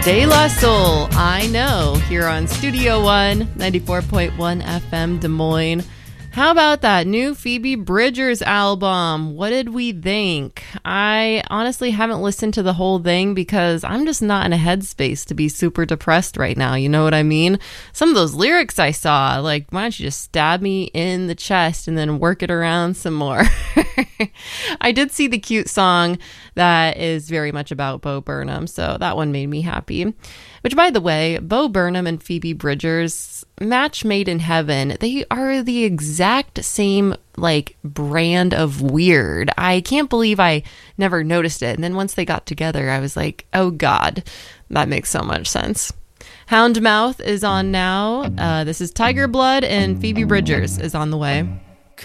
De La Soul, I Know, here on Studio One, 94.1 FM Des Moines. How about that new Phoebe Bridgers album? What did we think? I honestly haven't listened to the whole thing because I'm just not in a headspace to be super depressed right now. You know what I mean? Some of those lyrics I saw, like, why don't you just stab me in the chest and then work it around some more? I did see the cute song that is very much about Bo Burnham, so that one made me happy. Which, by the way, Bo Burnham and Phoebe Bridgers, match made in heaven. They are the exact same, like, brand of weird. I can't believe I never noticed it. And then once they got together, I was like, oh God, that makes so much sense. Houndmouth is on now. This is Tiger Blood, and Phoebe Bridgers is on the way.